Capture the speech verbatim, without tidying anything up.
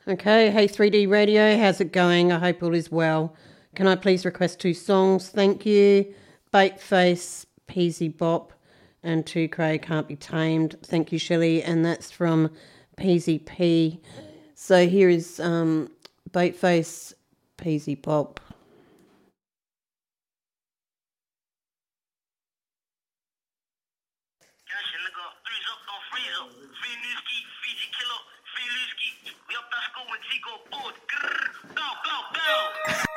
Okay, hey three D Radio, how's it going? I hope all is well. Can I please request two songs? Thank you. Baitface, Peasy Bop, and Two Cray Can't Be Tamed. Thank you, Shelley. And that's from Peasy P. So here is um, Baitface, Peasy Bop.